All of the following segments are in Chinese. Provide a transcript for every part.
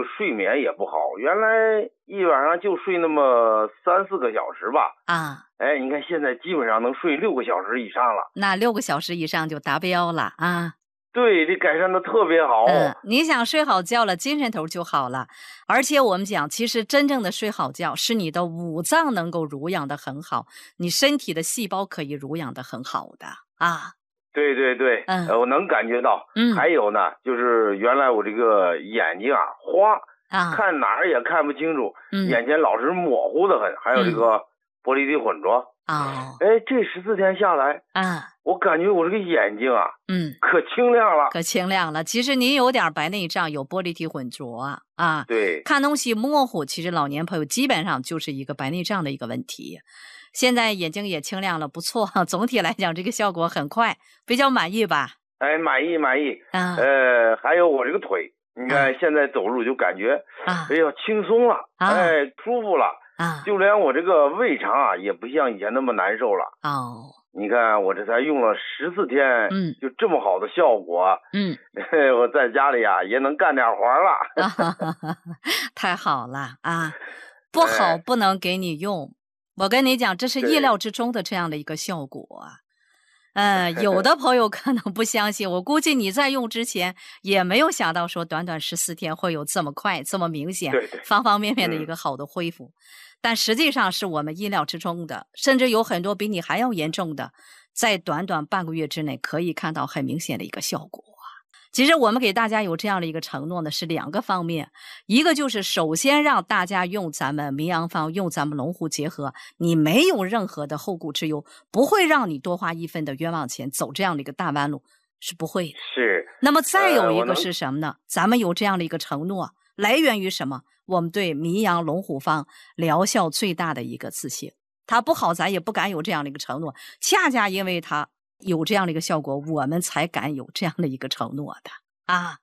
个睡眠也不好，原来一晚上就睡那么3-4个小时吧。哎，你看现在基本上能睡6个小时以上了。 那6个小时以上就达标了啊。 对，这改善的特别好。 你想睡好觉了，精神头就好了。而且我们讲，其实真正的睡好觉是你的五脏能够濡养的很好，你身体的细胞可以濡养的很好的啊。 对对对，我能感觉到。还有呢，就是原来我这个眼睛啊花，看哪儿也看不清楚，眼前老是模糊的很，还有这个玻璃体混浊。哎，这14天下来，我感觉我这个眼睛啊，可清亮了， 可清亮了。其实你有点白内障，有玻璃体混浊啊， 对， 看东西模糊，其实老年朋友基本上就是一个白内障的一个问题。现在眼睛也清亮了，不错，总体来讲这个效果很快，比较满意吧？ 哎，满意。还有我这个腿，你看现在走路就感觉，哎呀，轻松了，哎，舒服了。就连我这个胃肠啊，也不像以前那么难受了。你看我这才用了14天，就这么好的效果。我在家里啊也能干点活了。 太好了啊！不好不能给你用，我跟你讲，这是意料之中的这样的一个效果。有的朋友可能不相信，我估计你在用之前也没有想到说短短14天会有这么快、这么明显、方方面面的一个好的恢复。但实际上是我们意料之中的，甚至有很多比你还要严重的，在短短半个月之内可以看到很明显的一个效果。其实我们给大家有这样的一个承诺呢，是2个方面，一个就是首先让大家用咱们名扬方，用咱们龙湖结合，你没有任何的后顾之忧，不会让你多花1分的冤枉钱走这样的一个大弯路，是不会的。 是。 那么再有一个是什么呢？咱们有这样的一个承诺，来源于什么？我们对名扬龙虎方疗效最大的一个自信，它不好咱也不敢有这样的一个承诺，恰恰因为它有这样的一个效果，我们才敢有这样的一个承诺的啊。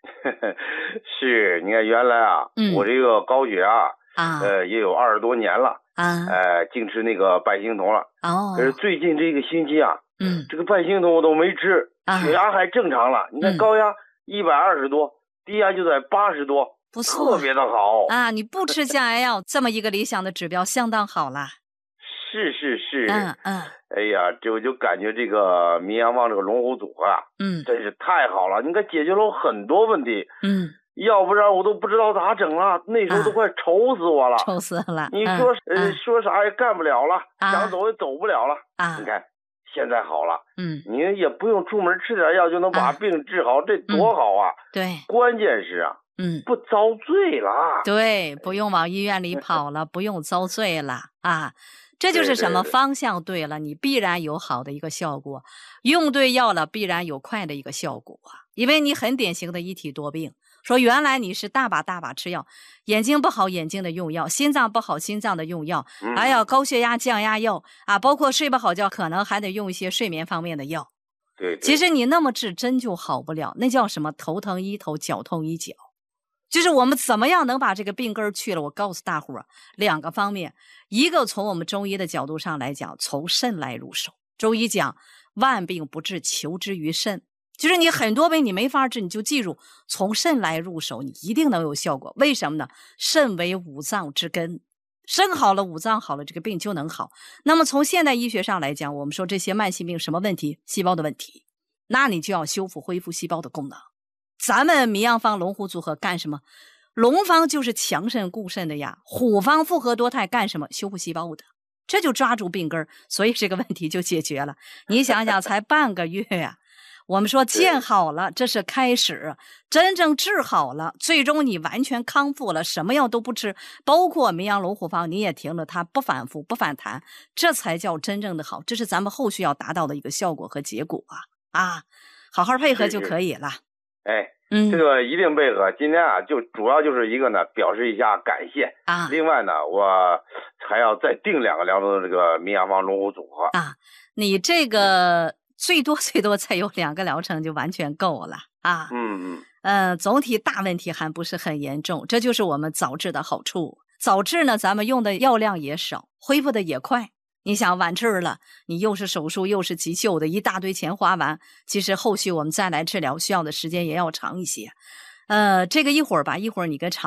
是，你看原来啊，我这个高血压也有20多年了净吃那个半星酮了。可是最近这个星期啊，这个半星酮我都没吃，血压还正常了。你看高压120多，低压就在80多。 不错， 特别的好啊！你不吃降压药，这么一个理想的指标相当好了。 是。哎呀，我就感觉这个名扬方这个龙湖组合啊，真是太好了。你看解决了我很多问题。要不然我都不知道咋整了，那时候都快愁死我了。 愁死了。 你说说啥也干不了了，想走也走不了了。你看现在好了，你也不用出门吃点药就能把病治好，这多好啊！ 对， 关键是啊。不遭罪了。 对，不用往医院里跑了，不用遭罪了啊！这就是什么？方向对了，你必然有好的一个效果；用对药了，必然有快的一个效果。因为你很典型的一体多病，说原来你是大把吃药，眼睛不好眼睛的用药，心脏不好心脏的用药，还有高血压降压药啊，包括睡不好觉，可能还得用一些睡眠方面的药。 对， 其实你那么治真就好不了，那叫什么？头疼医头，脚痛医脚。就是我们怎么样能把这个病根去了？我告诉大伙儿2个方面，一个从我们中医的角度上来讲，从肾来入手。中医讲万病不治，求之于肾，就是你很多病你没法治，你就记住从肾来入手，你一定能有效果。为什么呢？肾为五脏之根，肾好了，五脏好了，这个病就能好。那么从现代医学上来讲，我们说这些慢性病什么问题？细胞的问题，那你就要修复恢复细胞的功能。咱们名扬方龙虎组合干什么？龙方就是强肾固肾的呀，虎方复合多肽干什么？修复细胞的。这就抓住病根，所以这个问题就解决了。你想想，才半个月呀，我们说见好了，这是开始，真正治好了，最终你完全康复了，什么药都不吃，包括名扬龙虎方你也停了，它不反复不反弹，这才叫真正的好。这是咱们后续要达到的一个效果和结果啊！好好配合就可以了。 这个一定配合。今天啊，就主要就是一个呢，表示一下感谢啊。另外呢，我还要再定2个疗程的这个名扬方龙虎组合啊。你这个最多才有2个疗程就完全够了啊。总体大问题还不是很严重，这就是我们早治的好处。早治呢，咱们用的药量也少，恢复的也快。你想晚治了，你又是手术又是急救的，一大堆钱花完，其实后续我们再来治疗需要的时间也要长一些。这个一会儿你跟